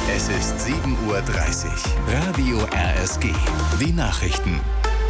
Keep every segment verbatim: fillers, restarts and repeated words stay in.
Es ist sieben Uhr dreißig. Radio R S G. Die Nachrichten.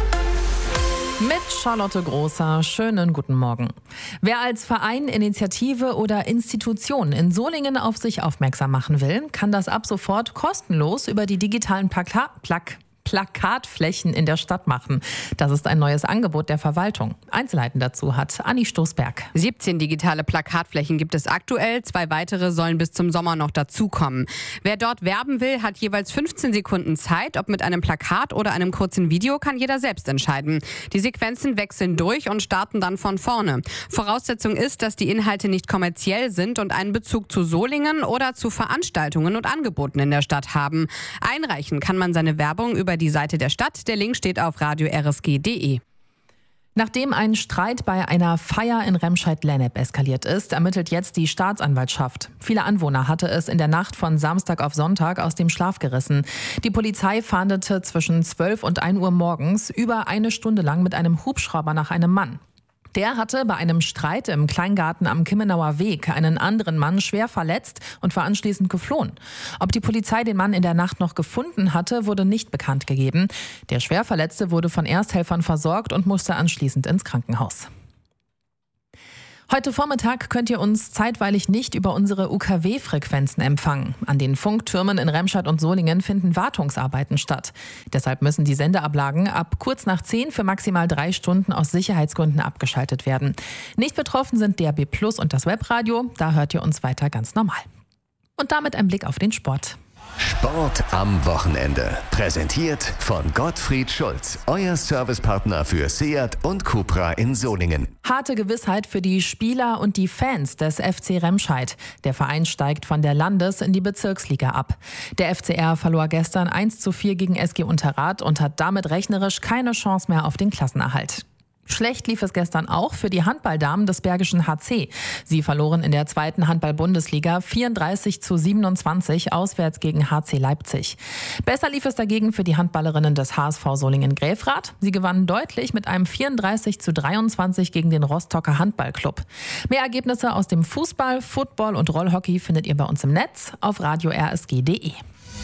Mit Charlotte Großer, schönen guten Morgen. Wer als Verein, Initiative oder Institution in Solingen auf sich aufmerksam machen will, kann das ab sofort kostenlos über die digitalen Plaka- Plak- Plakatflächen in der Stadt machen. Das ist ein neues Angebot der Verwaltung. Einzelheiten dazu hat Anni Stoßberg. siebzehn digitale Plakatflächen gibt es aktuell. Zwei weitere sollen bis zum Sommer noch dazukommen. Wer dort werben will, hat jeweils fünfzehn Sekunden Zeit. Ob mit einem Plakat oder einem kurzen Video, kann jeder selbst entscheiden. Die Sequenzen wechseln durch und starten dann von vorne. Voraussetzung ist, dass die Inhalte nicht kommerziell sind und einen Bezug zu Solingen oder zu Veranstaltungen und Angeboten in der Stadt haben. Einreichen kann man seine Werbung über die Seite der Stadt. Der Link steht auf radio r s g punkt d e. Nachdem ein Streit bei einer Feier in Remscheid-Lennep eskaliert ist, ermittelt jetzt die Staatsanwaltschaft. Viele Anwohner hatte es in der Nacht von Samstag auf Sonntag aus dem Schlaf gerissen. Die Polizei fahndete zwischen zwölf und ein Uhr morgens über eine Stunde lang mit einem Hubschrauber nach einem Mann. Der hatte bei einem Streit im Kleingarten am Kimmenauer Weg einen anderen Mann schwer verletzt und war anschließend geflohen. Ob die Polizei den Mann in der Nacht noch gefunden hatte, wurde nicht bekannt gegeben. Der Schwerverletzte wurde von Ersthelfern versorgt und musste anschließend ins Krankenhaus. Heute Vormittag könnt ihr uns zeitweilig nicht über unsere U K W-Frequenzen empfangen. An den Funktürmen in Remscheid und Solingen finden Wartungsarbeiten statt. Deshalb müssen die Sendeablagen ab kurz nach zehn für maximal drei Stunden aus Sicherheitsgründen abgeschaltet werden. Nicht betroffen sind D A B Plus und das Webradio. Da hört ihr uns weiter ganz normal. Und damit ein Blick auf den Sport. Sport am Wochenende. Präsentiert von Gottfried Schulz, euer Servicepartner für Seat und Cupra in Solingen. Harte Gewissheit für die Spieler und die Fans des F C Remscheid. Der Verein steigt von der Landes- in die Bezirksliga ab. Der F C R verlor gestern eins zu vier gegen S G Unterrath und hat damit rechnerisch keine Chance mehr auf den Klassenerhalt. Schlecht lief es gestern auch für die Handballdamen des Bergischen H C. Sie verloren in der zweiten Handball-Bundesliga vierunddreißig zu siebenundzwanzig auswärts gegen H C Leipzig. Besser lief es dagegen für die Handballerinnen des H S V Solingen-Gräfrath. Sie gewannen deutlich mit einem vierunddreißig zu dreiundzwanzig gegen den Rostocker Handballclub. Mehr Ergebnisse aus dem Fußball, Football und Rollhockey findet ihr bei uns im Netz auf radio r s g punkt d e.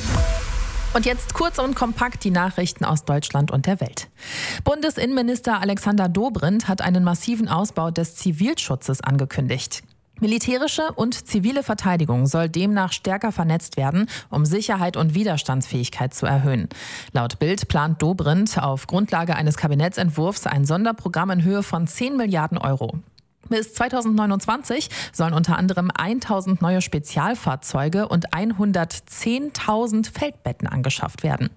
Und jetzt kurz und kompakt die Nachrichten aus Deutschland und der Welt. Bundesinnenminister Alexander Dobrindt hat einen massiven Ausbau des Zivilschutzes angekündigt. Militärische und zivile Verteidigung soll demnach stärker vernetzt werden, um Sicherheit und Widerstandsfähigkeit zu erhöhen. Laut Bild plant Dobrindt auf Grundlage eines Kabinettsentwurfs ein Sonderprogramm in Höhe von zehn Milliarden Euro. Bis zweitausendneunundzwanzig sollen unter anderem tausend neue Spezialfahrzeuge und hundertzehntausend Feldbetten angeschafft werden.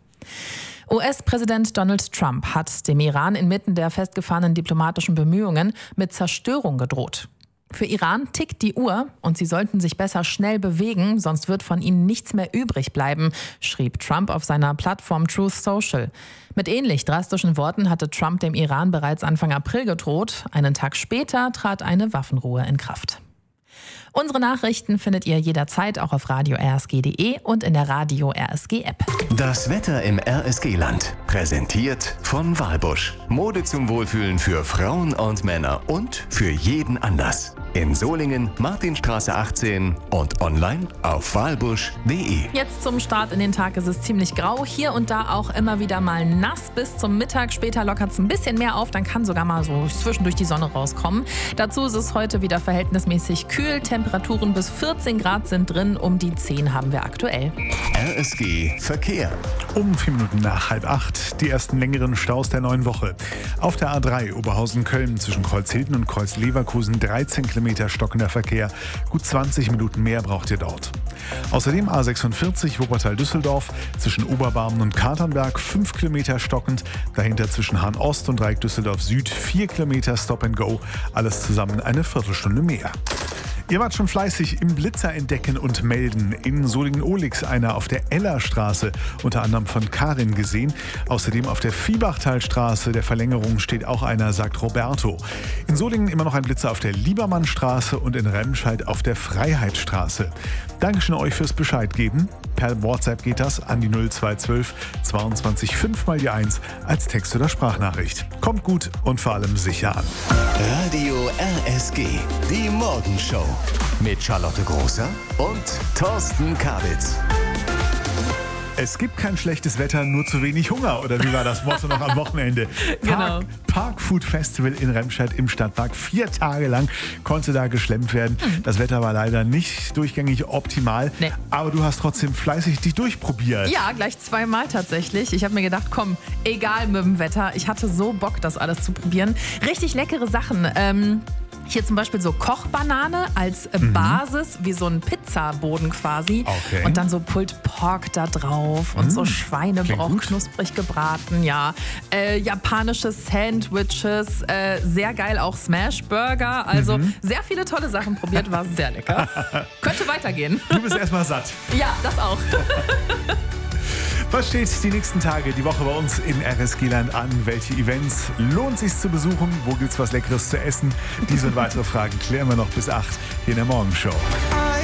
U S-Präsident Donald Trump hat dem Iran inmitten der festgefahrenen diplomatischen Bemühungen mit Zerstörung gedroht. Für Iran tickt die Uhr und sie sollten sich besser schnell bewegen, sonst wird von ihnen nichts mehr übrig bleiben, schrieb Trump auf seiner Plattform Truth Social. Mit ähnlich drastischen Worten hatte Trump dem Iran bereits Anfang April gedroht. Einen Tag später trat eine Waffenruhe in Kraft. Unsere Nachrichten findet ihr jederzeit auch auf radio r s g punkt d e und in der Radio R S G App. Das Wetter im R S G-Land. Präsentiert von Walbusch. Mode zum Wohlfühlen für Frauen und Männer und für jeden Anlass. In Solingen, Martinstraße achtzehn und online auf walbusch punkt d e. Jetzt zum Start in den Tag ist es ziemlich grau. Hier und da auch immer wieder mal nass bis zum Mittag. Später lockert es ein bisschen mehr auf. Dann kann sogar mal so zwischendurch die Sonne rauskommen. Dazu ist es heute wieder verhältnismäßig kühl. Temperaturen bis vierzehn Grad sind drin. Um die zehn haben wir aktuell. R S G Verkehr. Um vier Minuten nach halb acht die ersten längeren Staus der neuen Woche. Auf der A drei Oberhausen-Köln zwischen Kreuzhilden und Kreuz-Leverkusen dreizehn Kilometer stockender Verkehr. Gut zwanzig Minuten mehr braucht ihr dort. Außerdem A sechsundvierzig Wuppertal-Düsseldorf zwischen Oberbarmen und Katernberg fünf Kilometer stockend. Dahinter zwischen Hahn-Ost und Dreieck Düsseldorf-Süd vier Kilometer Stop and Go. Alles zusammen eine Viertelstunde mehr. Ihr wart schon fleißig im Blitzer entdecken und melden. In Solingen-Ohlix einer auf der Ellerstraße, unter anderem von Karin gesehen. Außerdem auf der Viehbachtalstraße der Verlängerung steht auch einer, sagt Roberto. In Solingen immer noch ein Blitzer auf der Liebermannstraße und in Remscheid auf der Freiheitsstraße. Dankeschön euch fürs Bescheid geben. Per WhatsApp geht das an die null zwei eins zwei zweiundzwanzig fünf mal die eins als Text- oder Sprachnachricht. Kommt gut und vor allem sicher an. Radio R S G, die Morgenshow mit Charlotte Großer und Thorsten Kabitz. Es gibt kein schlechtes Wetter, nur zu wenig Hunger. Oder wie war das Motto noch am Wochenende? Genau. Park, Park Food Festival in Remscheid im Stadtpark. Vier Tage lang konnte da geschlemmt werden. Mhm. Das Wetter war leider nicht durchgängig optimal. Nee. Aber du hast trotzdem fleißig dich durchprobiert. Ja, gleich zweimal tatsächlich. Ich habe mir gedacht, komm, egal mit dem Wetter. Ich hatte so Bock, das alles zu probieren. Richtig leckere Sachen. Ähm Hier zum Beispiel so Kochbanane als mhm. Basis, wie so ein Pizzaboden quasi. Okay. Und dann so Pulled Pork da drauf und mhm. so Schweinebauch knusprig gebraten. Ja, äh, japanische Sandwiches, äh, sehr geil auch Smash Burger. Also mhm. sehr viele tolle Sachen probiert, war sehr lecker. Könnte weitergehen. Du bist erstmal satt. Ja, das auch. Was steht die nächsten Tage, die Woche bei uns in R S G-Land an? Welche Events lohnt es sich zu besuchen? Wo gibt's was Leckeres zu essen? Diese und weitere Fragen klären wir noch bis acht hier in der Morgenshow.